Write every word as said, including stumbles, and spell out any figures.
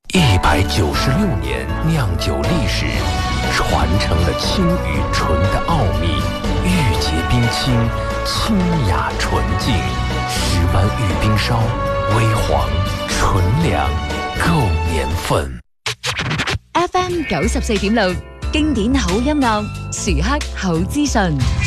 一百九十六年酿酒历史，传承了青与醇的奥秘，玉洁冰清，清雅纯净，石湾玉冰烧，微黄纯粮，够年份。 F M 九十四點六，經典好音樂，時刻好資訊。